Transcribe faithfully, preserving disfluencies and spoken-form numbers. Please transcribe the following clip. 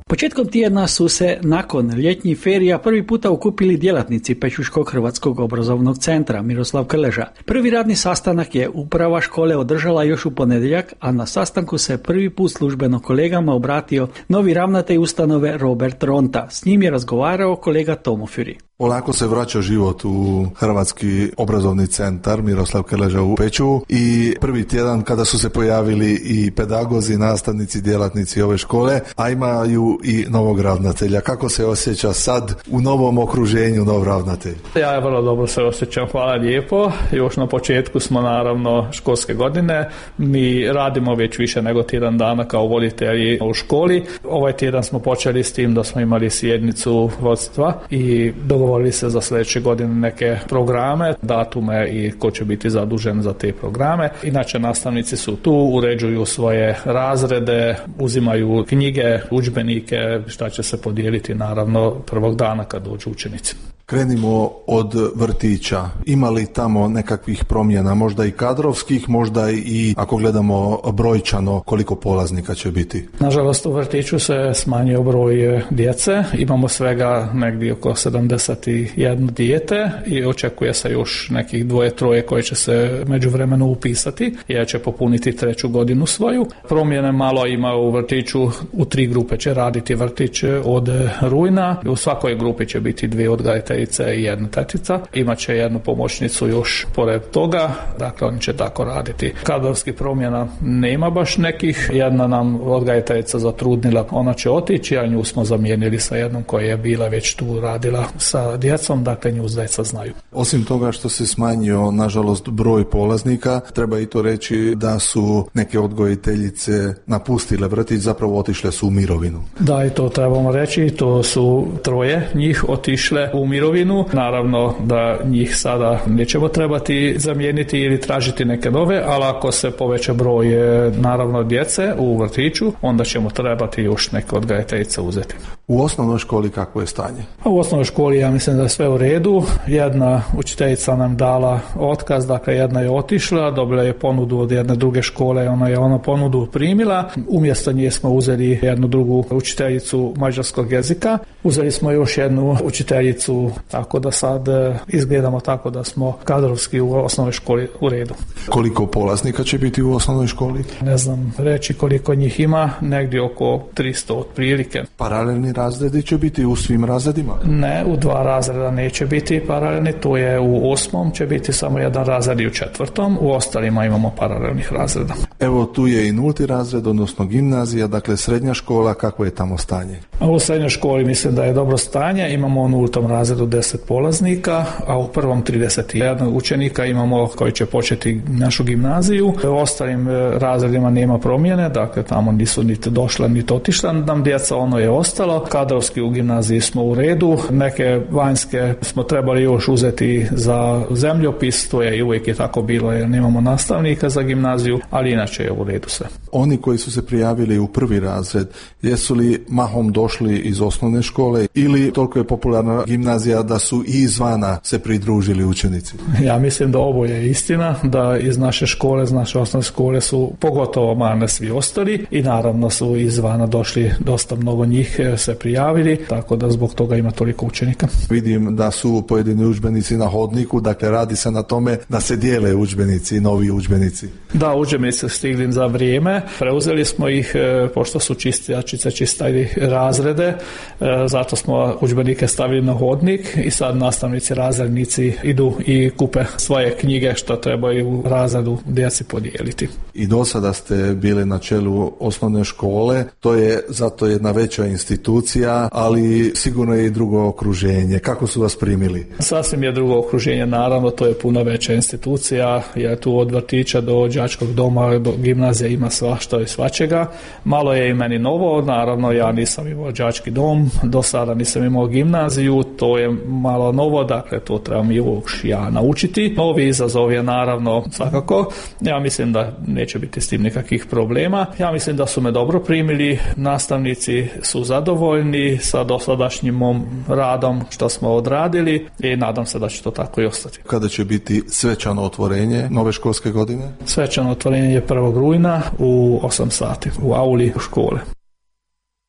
Početkom tjedna su se nakon ljetnjih ferija prvi puta okupili djelatnici Pećuškog hrvatskog obrazovnog centra Miroslav Krleža. Prvi radni sastanak je uprava škole održala još u ponedjeljak, a na sastanku se prvi put službeno kolegama obratio novi ravnatelj ustanove Robert Ronta. S njim je razgovarao kolega Tomo Fury. Polako se vraća život u Hrvatski obrazovni centar Miroslav Krleža u Peću i prvi tjedan kada su se pojavili i pedagozi, nastavnici, djelatnici ove škole, a imaju i novog ravnatelja. Kako se osjeća sad u novom okruženju nov ravnatelj? Ja vrlo dobro se osjećam, hvala lijepo. Još na početku smo naravno školske godine. Mi radimo već više nego tjedan dana kao voditelji u školi. Ovaj tjedan smo počeli s tim da smo imali sjednicu vodstva i dogovorili se za sljedeće godine neke programe, datume i ko će biti zadužen za te programe. Inače nastavnici su tu, uređuju svoje razrede, uzimaju knjige, udžbenike, šta će se podijeliti naravno prvog dana kad dođu učenici. Krenimo od vrtića. Ima li tamo nekakvih promjena, možda i kadrovskih, možda i ako gledamo brojčano koliko polaznika će biti? Nažalost u vrtiću se smanjio broj djece, imamo svega negdje oko sedamdeset jedno dijete i očekuje se još nekih dvoje, troje koje će se međuvremeno upisati jer će popuniti treću godinu svoju. Promjene malo ima u vrtiću, u tri grupe će raditi vrtić od rujna, u svakoj grupi će biti dvije odgajateljice i jedna tetica, imat će jednu pomoćnicu još pored toga, dakle oni će tako raditi. Kadrovskih promjena nema baš nekih, jedna nam odgajateljica zatrudnila, ona će otići, a nju smo zamijenili sa jednom koja je bila već tu radila sa djecom, dakle nju djeca znaju. Osim toga što se smanjio nažalost broj polaznika, treba i to reći da su neke odgojiteljice napustile vrtić, zapravo otišle su u mirovinu. Da, i to trebamo reći, to su troje njih otišle u mirovinu. Naravno da njih sada nećemo trebati zamijeniti ili tražiti neke nove, ali ako se poveća broj naravno djece u vrtiću, onda ćemo trebati još neke odgajateljice uzeti. U osnovnoj školi kakvo je stanje? U osnovnoj školi ja mislim da je sve u redu. Jedna učiteljica nam dala otkaz, dakle jedna je otišla, dobila je ponudu od jedne druge škole, ona je ona ponudu primila. Umjesto nje smo uzeli jednu drugu učiteljicu mađarskog jezika. Uzeli smo još jednu učiteljicu, tako da sad izgledamo tako da smo kadrovski u osnovnoj školi u redu. Koliko polaznika će biti u osnovnoj školi? Ne znam reći koliko njih ima, negdje oko tristo otprilike. Paralelni razredi će biti u svim razredima? Ne, u dva razreda neće biti paralelni, to je u osmom će biti samo jedan razred i u četvrtom, u ostalima imamo paralelnih razreda. Evo tu je i nulti razred, odnosno gimnazija, dakle srednja škola, kako je tamo stanje? A u srednjoj školi mislim da je dobro stanje, imamo u nultom razredu deset polaznika, a u prvom trideset jedan učenika imamo koji će početi našu gimnaziju. U ostalim razredima nema promjene, dakle tamo nisu niti došla niti otišla nam djeca, ono je ostalo. Kadrovski u gimnaziji smo u redu, neke vanjske smo trebali još uzeti za zemljopis, to je i uvijek je tako bilo jer nemamo nastavnika za gimnaziju, ali inače je u redu sve. Oni koji su se prijavili u prvi razred, jesu li mahom došli iz osnovne škole ili toliko je popularna gimnazija da su i izvana se pridružili učenici? Ja mislim da ovo je istina, da iz naše škole, iz naše osnovne škole su pogotovo mane svi ostali i naravno su izvana došli, dosta mnogo njih se prijavili, tako da zbog toga ima toliko učenika. Vidim da su pojedini udžbenici na hodniku, dakle radi se na tome da se dijele udžbenici, novi udžbenici. Da, udžbenici stigli za vrijeme, preuzeli smo ih pošto su čistačice čistali razrede, zato smo udžbenike stavili na hodnik i sad nastavnici, razrednici idu i kupe svoje knjige što trebaju u razredu djeci podijeliti. I do sada ste bili na čelu osnovne škole, to je zato jedna veća institucija, ali sigurno je i drugo okruženje. Kako su vas primili? Sasvim je drugo okruženje, naravno, to je puno veća institucija, jer tu od vrtića do đačkog doma, do gimnazije ima svašta i svačega. Malo je i meni novo, naravno ja nisam imao đački dom, do sada nisam imao gimnaziju, to je malo novo, dakle to trebam još ja naučiti. Novi izazov je naravno svakako, ja mislim da neće biti s tim nekakvih problema. Ja mislim da su me dobro primili, nastavnici su zadovoljni sa dosadašnjim mom radom što smo odradili i nadam se da će to tako i ostati. Kada će biti svečano otvorenje nove školske godine? Svečano otvorenje je prvog rujna u osam sati u auli škole.